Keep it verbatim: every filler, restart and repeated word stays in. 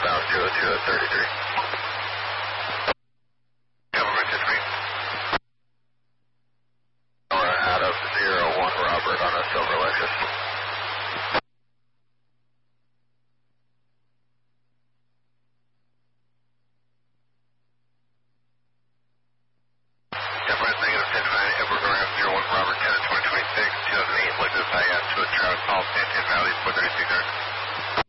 southbound zero two thirty-three. Government to me. Or out of zero one Robert on a silver Lexus. Government negative ten nine Edward Graham zero one Robert ten twenty twenty-six two thousand eight Lexus I S to a Travis Hall Santan Valley four thirty-six.